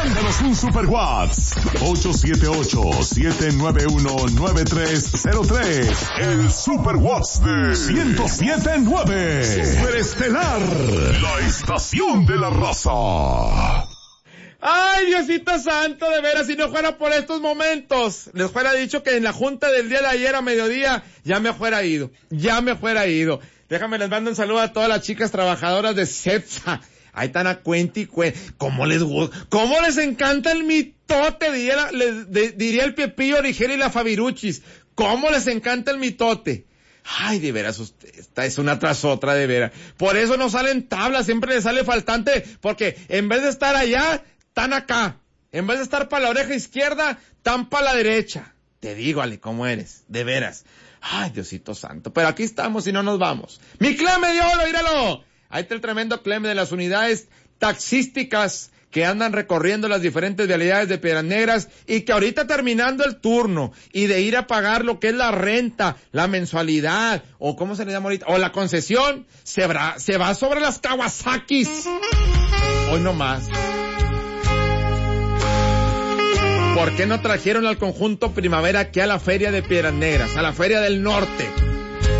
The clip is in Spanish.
Mándanos un super WhatsApp 878-791-9303. El super WhatsApp de 107.9. Superestelar, la estación de la raza. Ay, Diosito santo, de veras, si no fuera por estos momentos, les fuera dicho que en la junta del día de ayer a mediodía ya me fuera ido. Déjame, les mando un saludo a todas las chicas trabajadoras de CEPSA. Ahí están a cuenta y cuenta. ¿Cómo les encanta el mitote? Diría el Pepillo Origel y la Fabiruchis. ¿Cómo les encanta el mitote? Ay, de veras, esta es una tras otra, de veras. Por eso no salen tablas, siempre les sale faltante, porque en vez de estar allá, están acá. En vez de estar para la oreja izquierda, están para la derecha. Te digo, Ale, cómo eres, de veras. Ay, Diosito santo, pero aquí estamos y no nos vamos. ¡Mi Cleme de oro, míralo! Ahí está el tremendo Cleme de las unidades taxísticas que andan recorriendo las diferentes vialidades de Piedras Negras y que ahorita terminando el turno y de ir a pagar lo que es la renta, la mensualidad, o cómo se le llama ahorita, o la concesión, se va sobre las Kawasakis. Hoy no más. ¿Por qué no trajeron al conjunto Primavera aquí a la Feria de Piedras Negras, a la Feria del Norte?